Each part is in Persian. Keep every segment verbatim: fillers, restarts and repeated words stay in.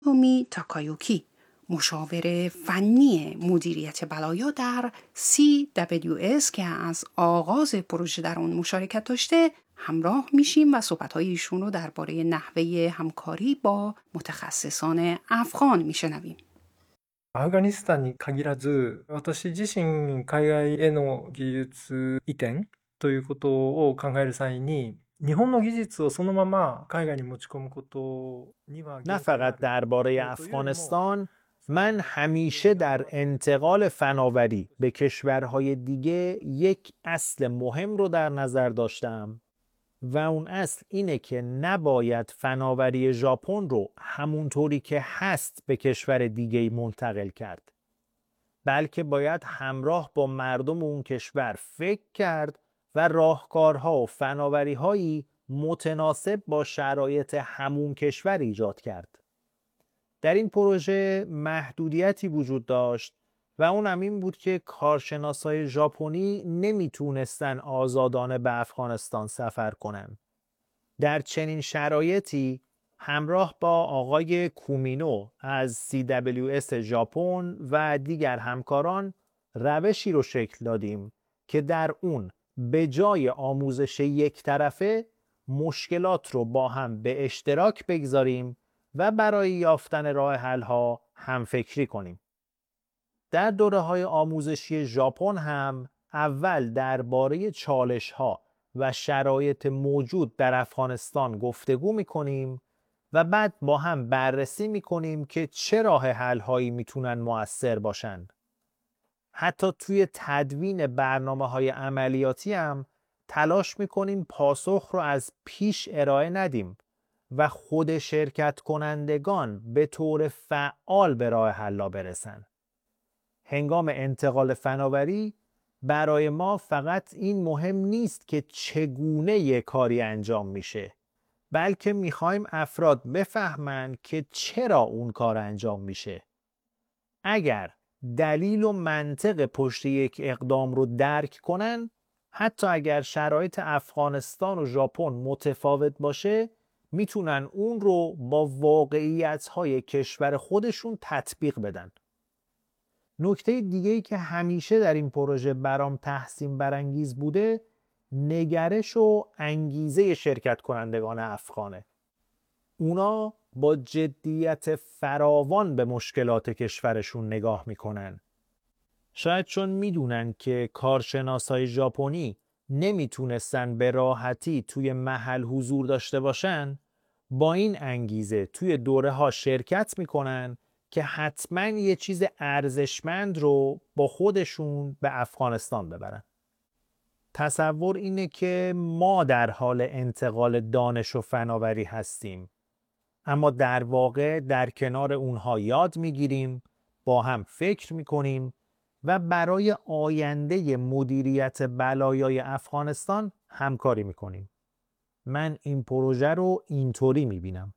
تومی تاکایوکی، مشاور فنی مدیریت بلایا در سی دبلیو اس که از آغاز پروژه در اون مشارکت داشته همراه میشیم و صحبت‌های ایشون رو درباره نحوه همکاری با متخصصان افغان میشنویم. アフガニスタンに限らず、私自身海外への技術移転ということを考える際に、日本の技術をそのまま海外に持ち込むことには نه فقط درباره افغانستان، من همیشه در انتقال فناوری به کشورهای دیگه یک اصل مهم رو در نظر داشتم و اون اصل اینه که نباید فناوری ژاپن رو همونطوری که هست به کشور دیگه منتقل کرد، بلکه باید همراه با مردم اون کشور فکر کرد و راهکارها و فناوری‌هایی متناسب با شرایط همون کشور ایجاد کرد. در این پروژه محدودیتی وجود داشت و اون هم این بود که کارشناسای ژاپنی نمیتونستن آزادانه به افغانستان سفر کنن. در چنین شرایطی همراه با آقای کومینو از سی دبلیو اس ژاپن و دیگر همکاران روشی رو شکل دادیم که در اون به جای آموزش یک طرفه مشکلات رو با هم به اشتراک بگذاریم و برای یافتن راه حل‌ها هم فکری کنیم. در دوره‌های آموزشی ژاپن هم اول درباره چالش‌ها و شرایط موجود در افغانستان گفتگو می‌کنیم و بعد با هم بررسی می‌کنیم که چه راه حل‌هایی میتونن مؤثر باشن. حتی توی تدوین برنامه‌های عملیاتی هم تلاش می‌کنیم پاسخ رو از پیش ارائه ندیم و خود شرکت کنندگان به طور فعال به راه حل برسن. هنگام انتقال فناوری برای ما فقط این مهم نیست که چگونه یک کاری انجام میشه، بلکه میخوایم افراد بفهمن که چرا اون کار انجام میشه. اگر دلیل و منطق پشت یک اقدام رو درک کنن، حتی اگر شرایط افغانستان و ژاپن متفاوت باشه، میتونن اون رو با واقعیت‌های کشور خودشون تطبیق بدن. نکته دیگه‌ای که همیشه در این پروژه برام تحسین برانگیز بوده، نگرش و انگیزه شرکت کنندگان افغانه. اونا با جدیت فراوان به مشکلات کشورشون نگاه میکنن. شاید چون میدونن که کارشناسای ژاپنی نمیتونستن به راحتی توی محل حضور داشته باشن، با این انگیزه توی دوره ها شرکت میکنن که حتما یه چیز ارزشمند رو با خودشون به افغانستان ببرن. تصور اینه که ما در حال انتقال دانش و فناوری هستیم، اما در واقع در کنار اونها یاد میگیریم، با هم فکر میکنیم و برای آینده مدیریت بلایای افغانستان همکاری میکنیم. من این پروژه رو اینطوری میبینم.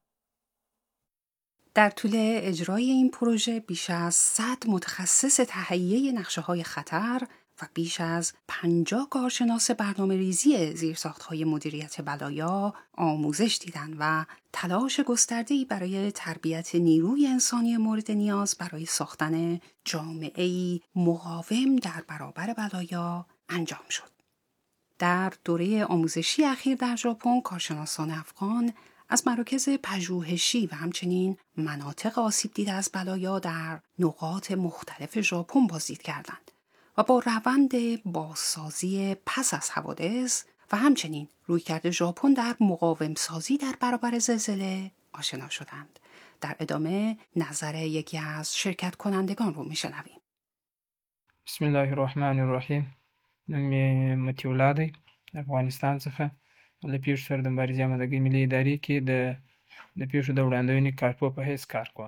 در طول اجرای این پروژه بیش از صد متخصص تهیه نقشه‌های خطر و بیش از پنجاه کارشناس برنامه ریزی زیرساخت‌های مدیریت بلایا آموزش دیدن و تلاش گسترده‌ای برای تربیت نیروی انسانی مورد نیاز برای ساختن جامعه‌ای مقاوم در برابر بلایا انجام شد. در دوره آموزشی اخیر در ژاپن، کارشناسان افغان از مراکز پژوهشی و همچنین مناطق آسیب دیده از بلایا در نقاط مختلف ژاپن بازدید کردند و با روند بازسازی پس از حوادث و همچنین رویکرد ژاپن در مقاوم سازی در برابر زلزله آشنا شدند. در ادامه نظر یکی از شرکت کنندگان رو میشنویم. بسم الله الرحمن الرحیم. نوم متی الله دی، افغانستان څخه له پیښو سره د مبارزې امادګۍ ملي ادارې کې د د پیښو د وړاندوینې کارپو په حیث کار کوم.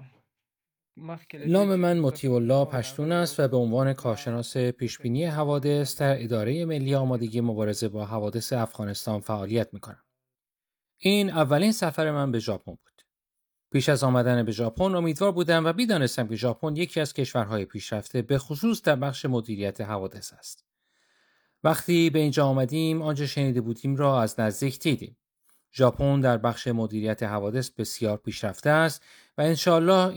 نام من مطیع الله پشتون است و به عنوان کارشناس پیشبینی حوادث در اداره ملی آمادگی مبارزه با حوادث افغانستان فعالیت می‌کنم. این اولین سفر من به ژاپن بود. پیش از آمدن به ژاپن امیدوار بودم و می‌دانستم که ژاپن یکی از کشورهای پیشرفته به خصوص در بخش مدیریت حوادث است. وقتی به اینجا آمدیم آنچه شنیده بودیم را از نزدیک دیدیم. ژاپن در بخش مدیریت حوادث بسیار پیشرفته است و انشالله